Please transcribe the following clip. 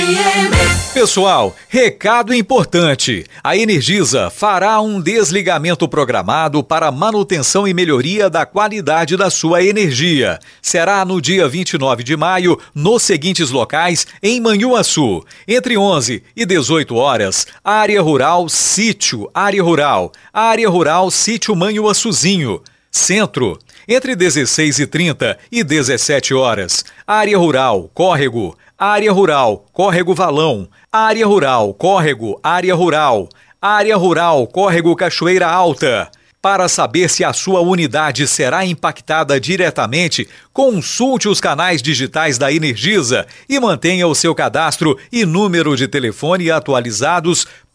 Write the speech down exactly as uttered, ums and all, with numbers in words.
M. Pessoal, recado importante. A Energisa fará um desligamento programado para manutenção e melhoria da qualidade da sua energia. Será no dia vinte e nove de maio, nos seguintes locais, em Manhuaçu. Entre onze e dezoito horas, área rural Sítio, área rural, área rural Sítio Manhuaçuzinho. Centro, entre dezesseis e trinta e dezessete horas, área rural, Córrego, área rural, Córrego Valão, área rural, Córrego, área rural, área rural, Córrego Cachoeira Alta. Para saber se a sua unidade será impactada diretamente, consulte os canais digitais da Energisa e mantenha o seu cadastro e número de telefone atualizados